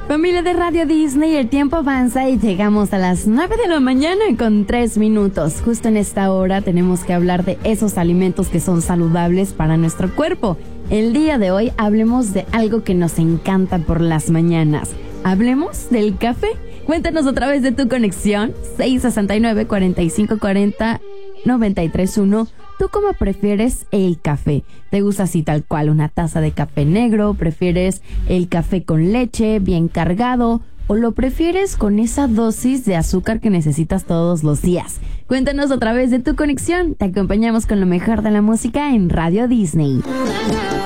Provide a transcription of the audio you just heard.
Familia de Radio Disney, el tiempo avanza y llegamos a las 9 de la mañana con 3 minutos. Justo en esta hora tenemos que hablar de esos alimentos que son saludables para nuestro cuerpo. El día de hoy hablemos de algo que nos encanta por las mañanas. Hablemos del café. Cuéntanos a través de tu conexión 669-4540-931. ¿Tú cómo prefieres el café? ¿Te gusta así tal cual una taza de café negro? ¿Prefieres el café con leche, bien cargado? ¿O lo prefieres con esa dosis de azúcar que necesitas todos los días? Cuéntanos a través de tu conexión. Te acompañamos con lo mejor de la música en Radio Disney.